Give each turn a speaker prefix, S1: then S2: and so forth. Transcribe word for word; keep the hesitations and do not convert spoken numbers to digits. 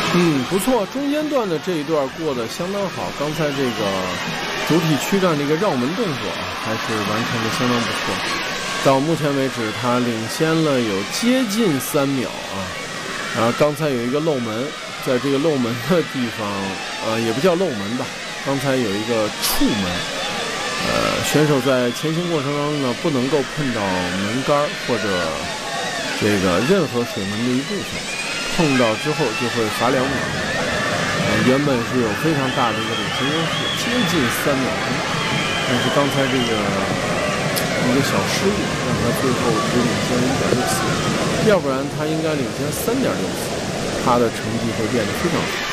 S1: 嗯，不错，中间段的这一段过得相当好。刚才这个主体躯干这个绕门动作啊，还是完成的相当不错。到目前为止，他领先了有接近三秒啊。然后刚才有一个漏门，在这个漏门的地方，呃，也不叫漏门吧，刚才有一个触门。呃，选手在前行过程当中呢，不能够碰到门杆或者这个任何水门的一部分。碰到之后就会罚两秒，呃，原本是有非常大的一个领先优势，接近三秒钟，但是刚才这个一个小失误，让他最后只领先一点六四，要不然他应该领先三点六四，他的成绩会变得非常好。